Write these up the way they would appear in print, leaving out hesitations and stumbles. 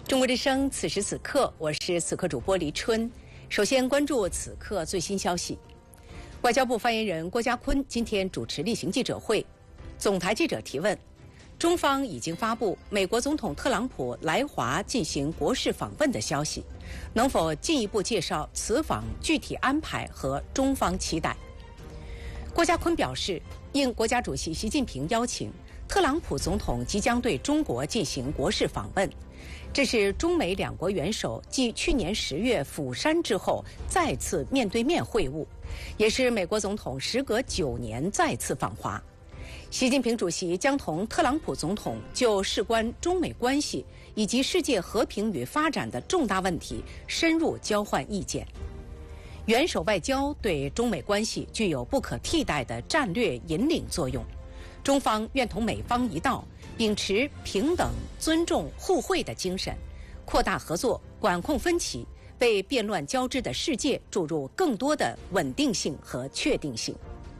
中国之声，此时此刻，我是此刻主播黎春。首先关注此刻最新消息。外交部发言人郭家坤今天主持例行记者会，总台记者提问：中方已经发布美国总统特朗普来华进行国事访问的消息，能否进一步介绍此访具体安排和中方期待？郭家坤表示，应国家主席习近平邀请，特朗普总统即将对中国进行国事访问。这是中美两国元首继去年10月釜山之后再次面对面会晤，也是美国总统时隔9年再次访华。习近平主席将同特朗普总统就事关中美关系以及世界和平与发展的重大问题深入交换意见。元首外交对中美关系具有不可替代的战略引领作用，中方愿同美方一道，秉持平等、尊重、互惠的精神，扩大合作，管控分歧，为变乱交织的世界注入更多的稳定性和确定性。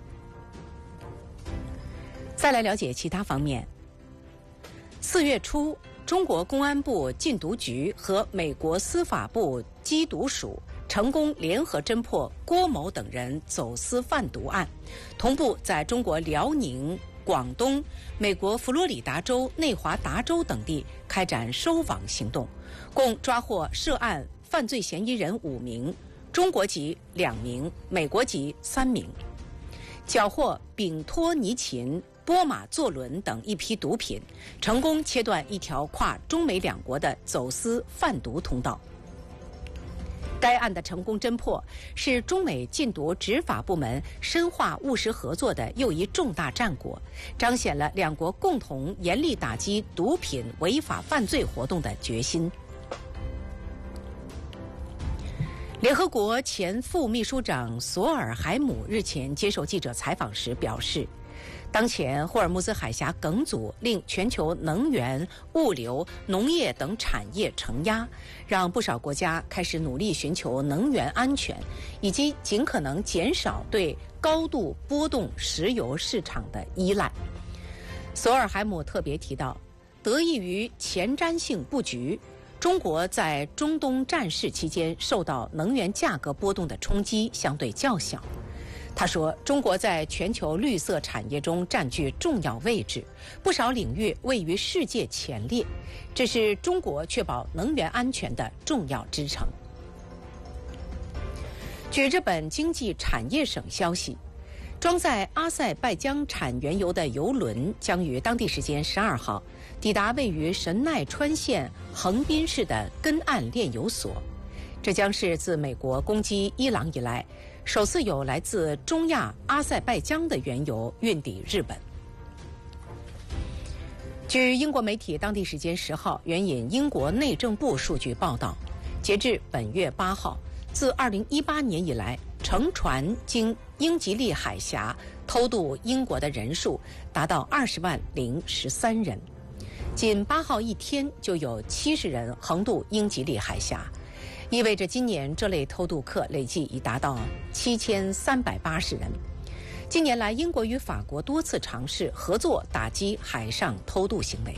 再来了解其他方面。4月初，中国公安部禁毒局和美国司法部缉毒署成功联合侦破郭某等人走私贩毒案，同步在中国辽宁、广东、美国佛罗里达州、内华达州等地开展收网行动，共抓获涉案犯罪嫌疑人5名，中国籍2名，美国籍3名，缴获丙托尼嗪、波马唑仑等一批毒品，成功切断一条跨中美两国的走私贩毒通道。该案的成功侦破是中美禁毒执法部门深化务实合作的又一重大战果，彰显了两国共同严厉打击毒品违法犯罪活动的决心。联合国前副秘书长索尔海姆日前接受记者采访时表示，当前霍尔木兹海峡梗阻令全球能源、物流、农业等产业承压，让不少国家开始努力寻求能源安全，以及尽可能减少对高度波动石油市场的依赖。索尔海姆特别提到，得益于前瞻性布局，中国在中东战事期间受到能源价格波动的冲击相对较小。他说，中国在全球绿色产业中占据重要位置，不少领域位于世界前列，这是中国确保能源安全的重要支撑。据日本经济产业省消息，装载阿塞拜疆产原油的油轮将于当地时间12号抵达位于神奈川县横滨市的根岸炼油所，这将是自美国攻击伊朗以来首次有来自中亚阿塞拜疆的原油运抵日本。据英国媒体当地时间10号援引英国内政部数据报道，截至本月8号，自2018年以来，乘船经英吉利海峡偷渡英国的人数达到20.013万人，仅8号一天就有70人横渡英吉利海峡，意味着今年这类偷渡客累计已达到7380人。近年来，英国与法国多次尝试合作打击海上偷渡行为。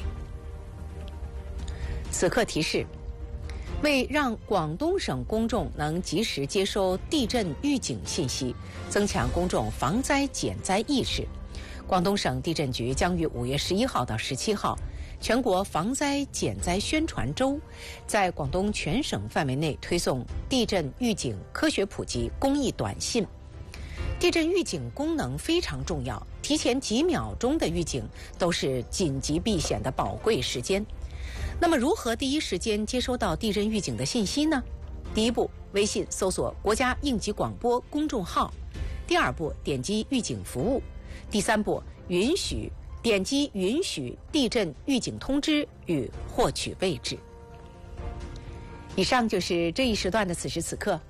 此刻提示，为让广东省公众能及时接收地震预警信息，增强公众防灾减灾意识，广东省地震局将于5月11号到17号全国防灾减灾宣传周，在广东全省范围内推送地震预警科学普及公益短信。地震预警功能非常重要，提前几秒钟的预警都是紧急避险的宝贵时间。那么如何第一时间接收到地震预警的信息呢？第一步，微信搜索国家应急广播公众号；第二步，点击预警服务；第三步，点击允许地震预警通知与获取位置。以上就是这一时段的此时此刻，